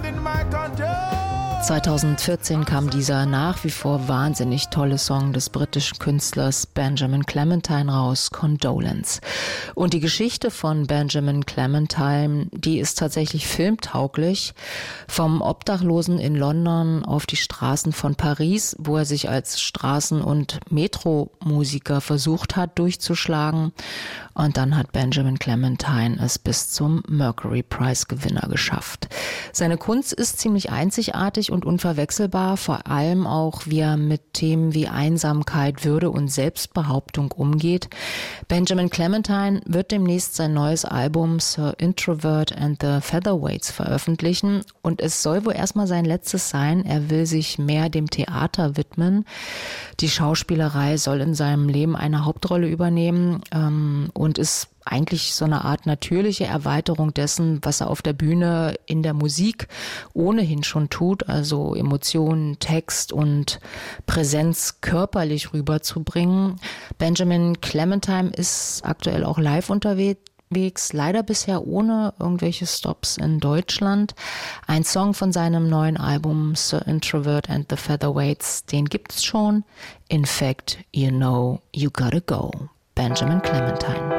2014 kam dieser nach wie vor wahnsinnig tolle Song des britischen Künstlers Benjamin Clementine raus, Condolence. Und die Geschichte von Benjamin Clementine, die ist tatsächlich filmtauglich. Vom Obdachlosen in London auf die Straßen von Paris, wo er sich als Straßen- und Metro-Musiker versucht hat durchzuschlagen. Und dann hat Benjamin Clementine es bis zum Mercury Prize-Gewinner geschafft. Seine Kunst ist ziemlich einzigartig und unverwechselbar, vor allem auch, wie er mit Themen wie Einsamkeit, Würde und Selbstbehauptung umgeht. Benjamin Clementine wird demnächst sein neues Album Sir Introvert and the Featherweights veröffentlichen und es soll wohl erstmal sein letztes sein. Er will sich mehr dem Theater widmen. Die Schauspielerei soll in seinem Leben eine Hauptrolle übernehmen und ist eigentlich so eine Art natürliche Erweiterung dessen, was er auf der Bühne in der Musik ohnehin schon tut, also Emotionen, Text und Präsenz körperlich rüberzubringen. Benjamin Clementine ist aktuell auch live unterwegs, leider bisher ohne irgendwelche Stops in Deutschland. Ein Song von seinem neuen Album Sir Introvert and the Featherweights, den gibt's schon. In fact, you know you gotta go. Benjamin Clementine.